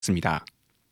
습니다.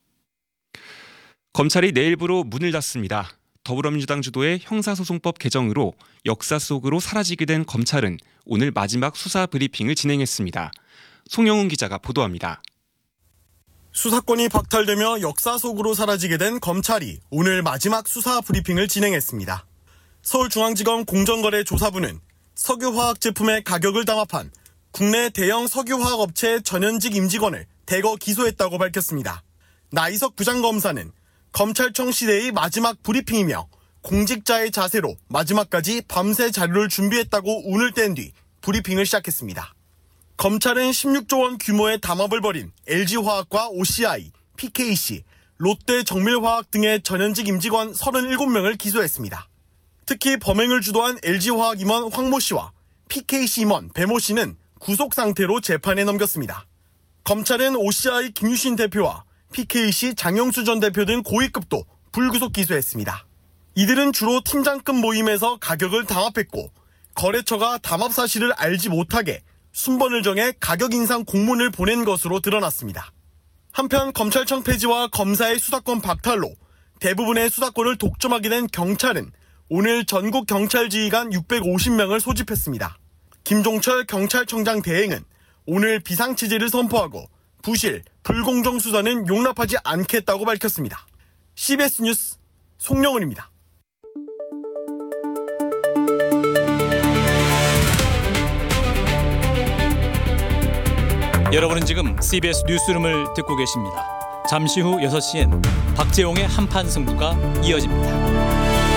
검찰이 내일부로 문을 닫습니다. 더불어민주당 주도의 형사소송법 개정으로 역사 속으로 사라지게 된 검찰은 오늘 마지막 수사 브리핑을 진행했습니다. 송영훈 기자가 보도합니다. 수사권이 박탈되며 역사 속으로 사라지게 된 검찰이 오늘 마지막 수사 브리핑을 진행했습니다. 서울중앙지검 공정거래조사부는 석유화학 제품의 가격을 담합한 국내 대형 석유화학업체 전현직 임직원을 대거 기소했다고 밝혔습니다. 나이석 부장검사는 검찰청 시대의 마지막 브리핑이며 공직자의 자세로 마지막까지 밤새 자료를 준비했다고 운을 뗀 뒤 브리핑을 시작했습니다. 검찰은 16조 원 규모의 담합을 벌인 LG화학과 OCI, PKC, 롯데정밀화학 등의 전현직 임직원 37명을 기소했습니다. 특히 범행을 주도한 LG화학 임원 황모 씨와 PKC 임원 배모 씨는 구속 상태로 재판에 넘겼습니다. 검찰은 OCI 김유신 대표와 PKC 장영수 전 대표 등 고위급도 불구속 기소했습니다. 이들은 주로 팀장급 모임에서 가격을 담합했고 거래처가 담합 사실을 알지 못하게 순번을 정해 가격 인상 공문을 보낸 것으로 드러났습니다. 한편 검찰청 폐지와 검사의 수사권 박탈로 대부분의 수사권을 독점하게 된 경찰은 오늘 전국 경찰 지휘관 650명을 소집했습니다. 김종철 경찰청장 대행은 오늘 비상치지를 선포하고 부실, 불공정 수사는 용납하지 않겠다고 밝혔습니다. CBS 뉴스 송영훈입니다. 여러분은 지금 CBS 뉴스룸을 듣고 계십니다. 잠시 후 6시엔 박재홍의 한판 승부가 이어집니다.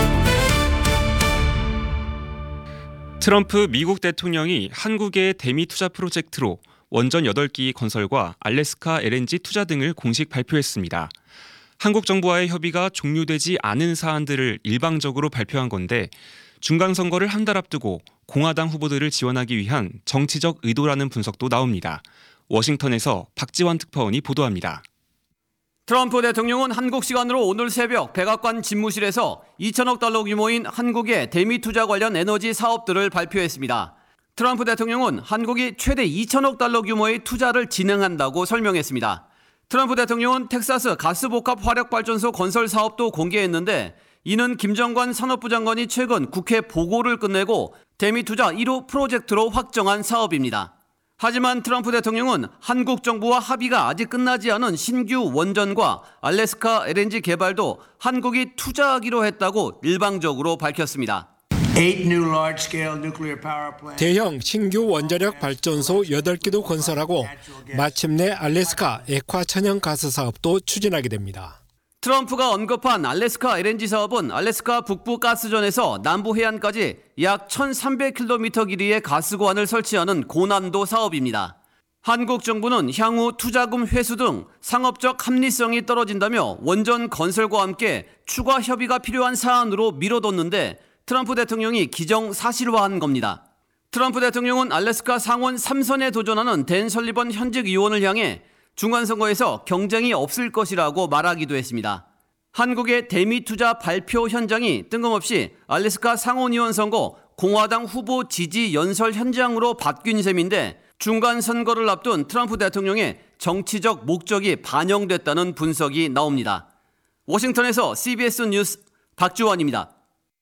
트럼프 미국 대통령이 한국의 대미 투자 프로젝트로 원전 8기 건설과 알래스카 LNG 투자 등을 공식 발표했습니다. 한국 정부와의 협의가 종료되지 않은 사안들을 일방적으로 발표한 건데 중간 선거를 한 달 앞두고 공화당 후보들을 지원하기 위한 정치적 의도라는 분석도 나옵니다. 워싱턴에서 박지원 특파원이 보도합니다. 트럼프 대통령은 한국 시간으로 오늘 새벽 백악관 집무실에서 2천억 달러 규모인 한국의 대미 투자 관련 에너지 사업들을 발표했습니다. 트럼프 대통령은 한국이 최대 2천억 달러 규모의 투자를 진행한다고 설명했습니다. 트럼프 대통령은 텍사스 가스복합 화력발전소 건설 사업도 공개했는데 이는 김정관 산업부 장관이 최근 국회 보고를 끝내고 대미 투자 1호 프로젝트로 확정한 사업입니다. 하지만 트럼프 대통령은 한국 정부와 합의가 아직 끝나지 않은 신규 원전과 알래스카 LNG 개발도 한국이 투자하기로 했다고 일방적으로 밝혔습니다. 대형 신규 원자력 발전소 8개도 건설하고 마침내 알래스카 액화 천연 가스 사업도 추진하게 됩니다. 트럼프가 언급한 알래스카 LNG 사업은 알래스카 북부 가스전에서 남부 해안까지 약 1,300km 길이의 가스관을 설치하는 고난도 사업입니다. 한국 정부는 향후 투자금 회수 등 상업적 합리성이 떨어진다며 원전 건설과 함께 추가 협의가 필요한 사안으로 미뤄뒀는데 트럼프 대통령이 기정사실화한 겁니다. 트럼프 대통령은 알래스카 상원 3선에 도전하는 댄 설리번 현직 의원을 향해 중간선거에서 경쟁이 없을 것이라고 말하기도 했습니다. 한국의 대미 투자 발표 현장이 뜬금없이 알래스카 상원의원 선거 공화당 후보 지지 연설 현장으로 바뀐 셈인데 중간 선거를 앞둔 트럼프 대통령의 정치적 목적이 반영됐다는 분석이 나옵니다. 워싱턴에서 CBS 뉴스 박주원입니다.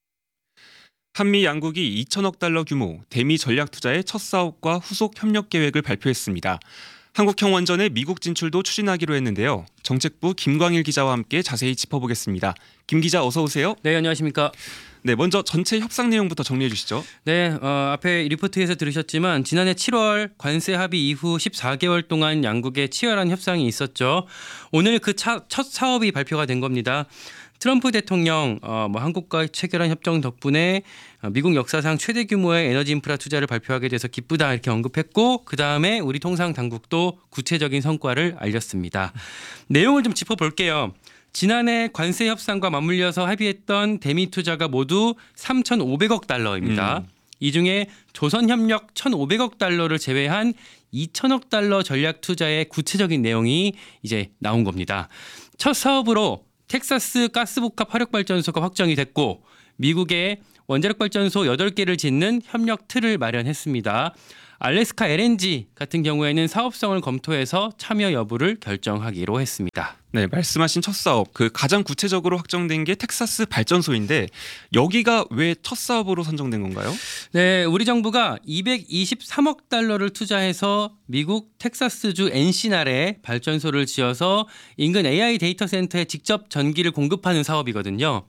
한미 양국이 2천억 달러 규모 대미 전략 투자의 첫 사업과 후속 협력 계획을 발표했습니다. 한국형 원전의 미국 진출도 추진하기로 했는데요. 정책부 김광일 기자와 함께 자세히 짚어보겠습니다. 김 기자 어서 오세요. 네, 안녕하십니까. 네, 먼저 전체 협상 내용부터 정리해 주시죠. 네, 앞에 리포트에서 들으셨지만 지난해 7월 관세 합의 이후 14개월 동안 양국의 치열한 협상이 있었죠. 오늘 그 첫 사업이 발표가 된 겁니다. 트럼프 대통령 한국과 체결한 협정 덕분에 미국 역사상 최대 규모의 에너지 인프라 투자를 발표하게 돼서 기쁘다 이렇게 언급했고 그다음에 우리 통상 당국도 구체적인 성과를 알렸습니다. 내용을 좀 짚어볼게요. 지난해 관세 협상과 맞물려서 합의했던 대미 투자가 모두 3,500억 달러입니다. 이 중에 조선협력 1,500억 달러를 제외한 2,000억 달러 전략 투자의 구체적인 내용이 이제 나온 겁니다. 첫 사업으로 텍사스 가스복합 화력발전소가 확정이 됐고 미국의 원자력 발전소 8개를 짓는 협력 틀을 마련했습니다. 알래스카 LNG 같은 경우에는 사업성을 검토해서 참여 여부를 결정하기로 했습니다. 네, 말씀하신 첫 사업, 그 가장 구체적으로 확정된 게 텍사스 발전소인데 여기가 왜 첫 사업으로 선정된 건가요? 네, 우리 정부가 223억 달러를 투자해서 미국 텍사스주 엔시날에 발전소를 지어서 인근 AI 데이터 센터에 직접 전기를 공급하는 사업이거든요.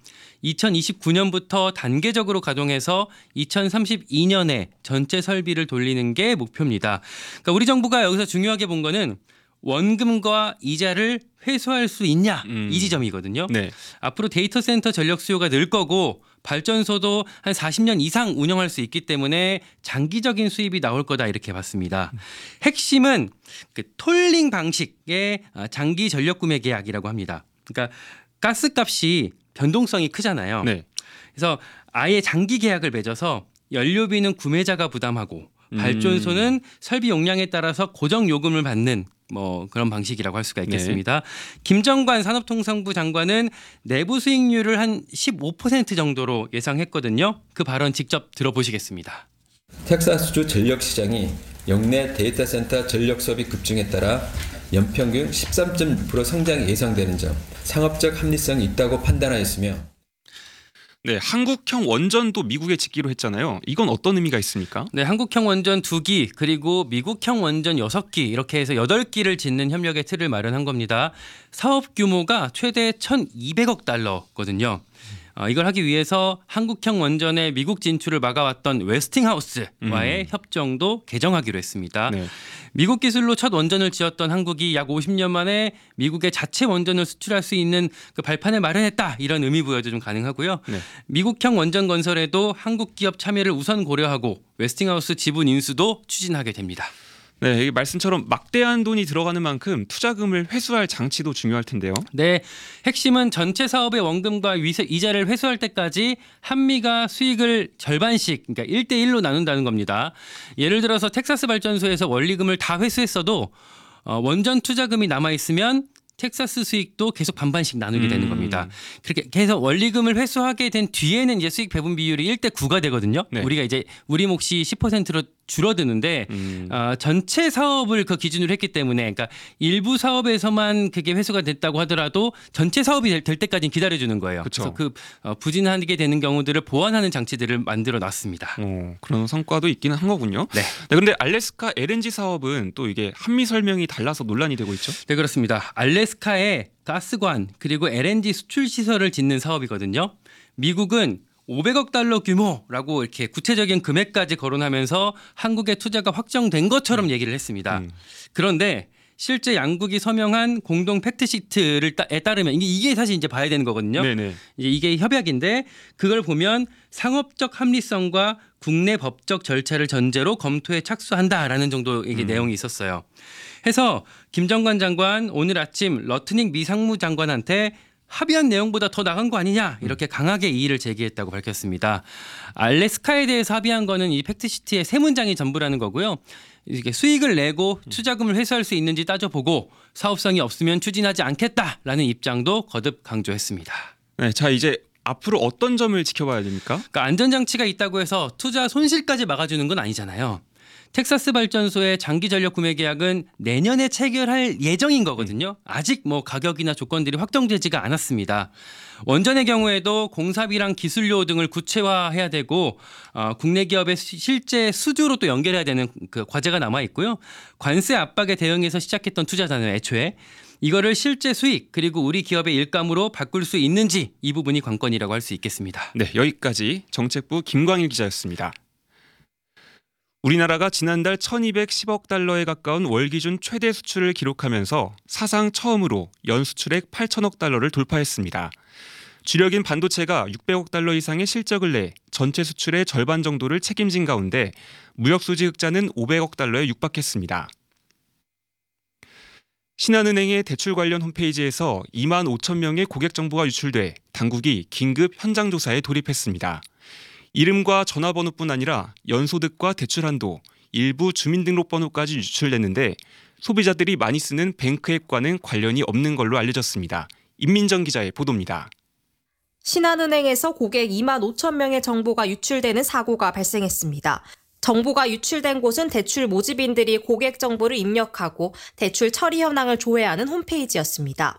2029년부터 단계적으로 가동해서 2032년에 전체 설비를 돌리는 게 목표입니다. 그러니까 우리 정부가 여기서 중요하게 본 거는 원금과 이자를 회수할 수 있냐 이 지점이거든요. 네. 앞으로 데이터 센터 전력 수요가 늘 거고 발전소도 한 40년 이상 운영할 수 있기 때문에 장기적인 수입이 나올 거다 이렇게 봤습니다. 핵심은 그 톨링 방식의 장기 전력 구매 계약이라고 합니다. 그러니까 가스값이 변동성이 크잖아요. 네. 그래서 아예 장기 계약을 맺어서 연료비는 구매자가 부담하고 발전소는 설비 용량에 따라서 고정 요금을 받는 뭐 그런 방식이라고 할 수가 있겠습니다. 김정관 산업통상부 장관은 내부 수익률을 한 15% 정도로 예상했거든요. 그 발언 직접 들어보시겠습니다. 텍사스주 전력 시장이 역내 데이터 센터 전력 수업이 급증에 따라 연평균 13.6% 성장이 예상되는 점, 상업적 합리성이 있다고 판단하였으며 네, 한국형 원전도 미국에 짓기로 했잖아요. 이건 어떤 의미가 있습니까? 네, 한국형 원전 2기 그리고 미국형 원전 6기 이렇게 해서 8기를 짓는 협력의 틀을 마련한 겁니다. 사업 규모가 최대 1,200억 달러거든요. 이걸 하기 위해서 한국형 원전의 미국 진출을 막아왔던 웨스팅하우스와의 협정도 개정하기로 했습니다. 네. 미국 기술로 첫 원전을 지었던 한국이 약 50년 만에 미국의 자체 원전을 수출할 수 있는 그 발판을 마련했다 이런 의미 부여도 좀 가능하고요. 네. 미국형 원전 건설에도 한국 기업 참여를 우선 고려하고 웨스팅하우스 지분 인수도 추진하게 됩니다. 네, 이 말씀처럼 막대한 돈이 들어가는 만큼 투자금을 회수할 장치도 중요할 텐데요. 네, 핵심은 전체 사업의 원금과 이자를 회수할 때까지 한미가 수익을 절반씩, 그러니까 1대1로 나눈다는 겁니다. 예를 들어서 텍사스 발전소에서 원리금을 다 회수했어도 원전 투자금이 남아있으면 텍사스 수익도 계속 반반씩 나누게 되는 겁니다. 그렇게 계속 원리금을 회수하게 된 뒤에는 이제 수익 배분 비율이 1대9가 되거든요. 네. 우리가 이제 우리 몫이 10%로 줄어드는데 전체 사업을 그 기준으로 했기 때문에 그러니까 일부 사업에서만 그게 회수가 됐다고 하더라도 전체 사업이 될 때까지는 기다려주는 거예요. 그쵸. 그래서 그 부진하게 되는 경우들을 보완하는 장치들을 만들어 놨습니다. 그런 성과도 있기는 한 거군요. 네. 네, 근데 알래스카 LNG 사업은 또 이게 한미 설명이 달라서 논란이 되고 있죠. 네, 그렇습니다. 알래스카에 가스관 그리고 LNG 수출 시설을 짓는 사업이거든요. 미국은 500억 달러 규모라고 이렇게 구체적인 금액까지 거론하면서 한국의 투자가 확정된 것처럼 얘기를 했습니다. 그런데 실제 양국이 서명한 공동 팩트시트에 따르면 이게 사실 이제 봐야 되는 거거든요. 네네. 이제 이게 협약인데 그걸 보면 상업적 합리성과 국내 법적 절차를 전제로 검토에 착수한다라는 정도 이게 내용이 있었어요. 해서 김정관 장관 오늘 아침 러트닉 미 상무장관한테 합의한 내용보다 더 나간 거 아니냐 이렇게 강하게 이의를 제기했다고 밝혔습니다. 알래스카에 대해서 합의한 거는 이 팩트시트의 세 문장이 전부라는 거고요. 이게 수익을 내고 투자금을 회수할 수 있는지 따져보고 사업성이 없으면 추진하지 않겠다라는 입장도 거듭 강조했습니다. 네, 자 이제 앞으로 어떤 점을 지켜봐야 됩니까? 그러니까 안전장치가 있다고 해서 투자 손실까지 막아주는 건 아니잖아요. 텍사스 발전소의 장기 전력 구매 계약은 내년에 체결할 예정인 거거든요. 아직 뭐 가격이나 조건들이 확정되지가 않았습니다. 원전의 경우에도 공사비랑 기술료 등을 구체화해야 되고 국내 기업의 실제 수주로 또 연결해야 되는 그 과제가 남아 있고요. 관세 압박에 대응해서 시작했던 투자잖아요. 애초에. 이거를 실제 수익 그리고 우리 기업의 일감으로 바꿀 수 있는지 이 부분이 관건이라고 할 수 있겠습니다. 네, 여기까지 정책부 김광일 기자였습니다. 우리나라가 지난달 1,210억 달러에 가까운 월 기준 최대 수출을 기록하면서 사상 처음으로 연 수출액 8천억 달러를 돌파했습니다. 주력인 반도체가 600억 달러 이상의 실적을 내 전체 수출의 절반 정도를 책임진 가운데 무역수지 흑자는 500억 달러에 육박했습니다. 신한은행의 대출 관련 홈페이지에서 2만 5천 명의 고객 정보가 유출돼 당국이 긴급 현장 조사에 돌입했습니다. 이름과 전화번호뿐 아니라 연소득과 대출 한도, 일부 주민등록번호까지 유출됐는데 소비자들이 많이 쓰는 뱅크 앱과는 관련이 없는 걸로 알려졌습니다. 임민정 기자의 보도입니다. 신한은행에서 고객 2만 5천 명의 정보가 유출되는 사고가 발생했습니다. 정보가 유출된 곳은 대출 모집인들이 고객 정보를 입력하고 대출 처리 현황을 조회하는 홈페이지였습니다.